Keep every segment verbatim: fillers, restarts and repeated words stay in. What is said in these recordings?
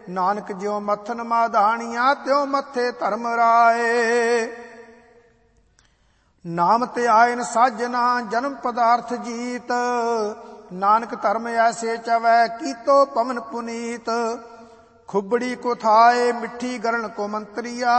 नानक ज्यों मथन माधानिया त्यों मथे धर्म राए। नाम ते आयन साजना जन्म पदार्थ जीत, नानक धर्म ऐसे चवै कीतो पवन पुनीत। खुबड़ी को थाए मिट्ठी गरण को मंत्रिया,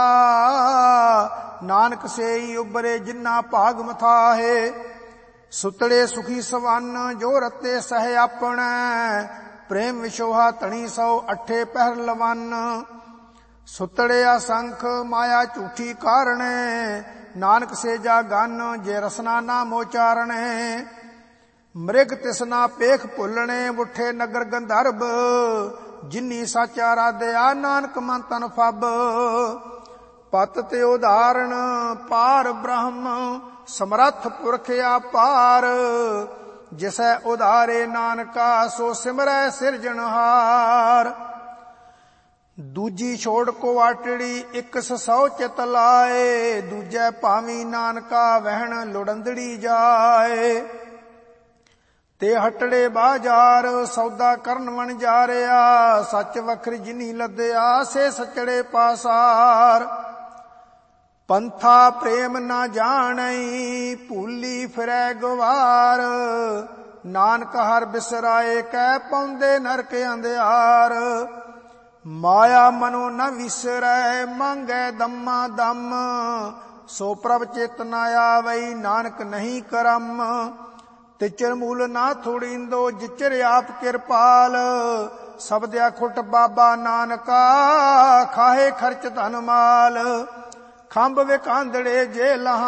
नानक से ही उबरे जिन्ना भाग मथाहे। सुतड़े सुखी सवन जो रते सह अपने, प्रेम विशोहा तणी सौ अठे पहर लवन। सुतड़े असंख माया झूठी कारणे, नानक से जा गन जे रसना नाम उचारणे। मृग तिसना पेख भुलने उठे नगर गंधर्व, जिन्नी साचा राधया नानक मन तन फब। पत ते उदाहरण पार ब्रह्म, समरथ पुरख अपार। जिसै उदारे नानका सो सिमरै सिरजनहार। दूजी छोड़ को आटड़ी एक सौ चित लाए, दूजै भावी नानका वहन लुड़ंदड़ी जाए। ते हटड़े बाजार सौदा करन वन जा रिया, सच वखरी जिनी लदया से सचड़े पासार। पंथा प्रेम ना जाणई भूली फिरै गवार, नानक हर बिसराए कै पौंदे नरक अंधियार। माया मनो न विसरै मांगै दम्मा दम, सो प्रभ चित न आवई नानक नहीं करम। तिचर मूल ना थोड़ींदो जिचर आप किरपाल, सबद्या खुट बाबा नानका खाहे खर्च धन माल। खंभ विकांदड़े जे लहा